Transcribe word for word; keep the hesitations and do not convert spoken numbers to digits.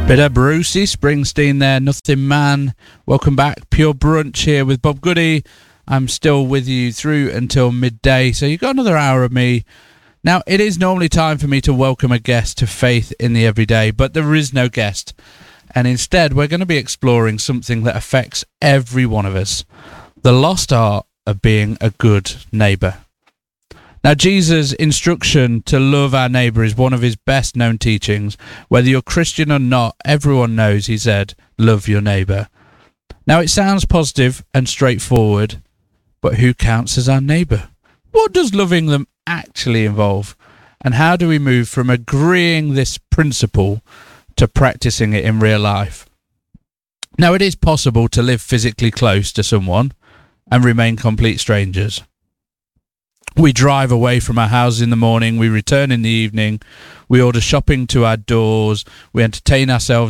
Bit of Brucey Springsteen there, Nothing Man. Welcome back, Pure Brunch here with Bob Goody. I'm still with you through until midday, so you've got another hour of me. Now, it is normally time for me to welcome a guest to Faith in the Everyday, but there is no guest. And instead, we're going to be exploring something that affects every one of us. The lost art of being a good neighbour. Now, Jesus' instruction to love our neighbour is one of his best known teachings. Whether you're Christian or not, everyone knows he said, love your neighbour. Now, it sounds positive and straightforward, but who counts as our neighbour? What does loving them actually involve? And how do we move from agreeing this principle to practicing it in real life? Now, it is possible to live physically close to someone and remain complete strangers. We drive away from our houses in the morning, we return in the evening, we order shopping to our doors, we entertain ourselves